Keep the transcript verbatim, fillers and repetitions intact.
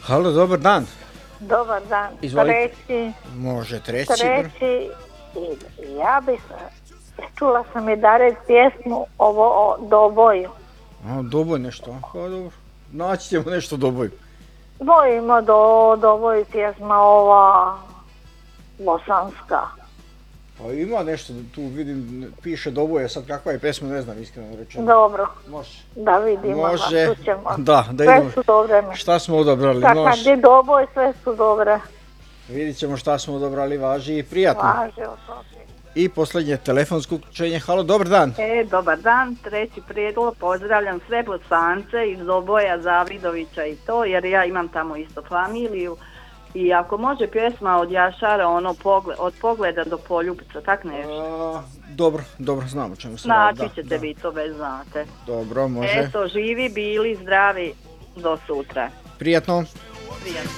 Halo, dobar dan. Dobar dan. Izvolite. Treći, Može treći. treći, i ja bi se, čula sam i Darek pjesmu ovo o Doboju. A, Doboj nešto, pa dobro. Naći ćemo nešto Doboj. Dvojimo do Doboj pjesma ova bosanska. Pa ima nešto, tu vidim, piše Doboje, sad kakva je pesma, ne znam iskreno rečeno. Dobro, Može. da vidimo, Može, a tu ćemo. da, da Sve idemo. su dobre mi. Šta smo odabrali, Kad može. kad je Doboj, sve su dobre. Vidit ćemo šta smo odabrali, važi i prijatno. Važi o tome. I posljednje telefonsko uključenje. Halo, dobar dan. E, dobar dan, treći prijedlog, pozdravljam sve Bosance iz Doboja, Zavidovića i to, jer ja imam tamo isto familiju. I ako može pjesma od Jašara, ono, pogled, od pogleda do poljubca, tak nešto. A, dobro, dobro, znamo čemu se radi. Naći Da, ćete da. vi to, već znate. Dobro, može. Eto, živi, bili, zdravi, do sutra. Prijatno. Prijatno.